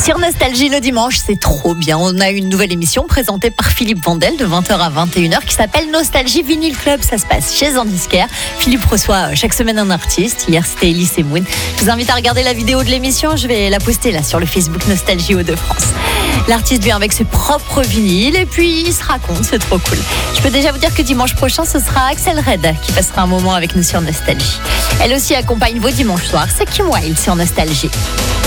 Sur Nostalgie le dimanche, c'est trop bien. On a une nouvelle émission présentée par Philippe Vandel de 20h à 21h qui s'appelle Nostalgie Vinyl Club. Ça se passe chez un disquaire. Philippe reçoit chaque semaine un artiste. Hier, c'était Elise Moon. Je vous invite à regarder la vidéo de l'émission. Je vais la poster là sur le Facebook Nostalgie Hauts-de-France. L'artiste vient avec ses propres vinyles et puis il se raconte. C'est trop cool. Je peux déjà vous dire que dimanche prochain, ce sera Axel Red qui passera un moment avec nous sur Nostalgie. Elle aussi accompagne vos dimanches soirs. C'est Kim Wilde sur Nostalgie.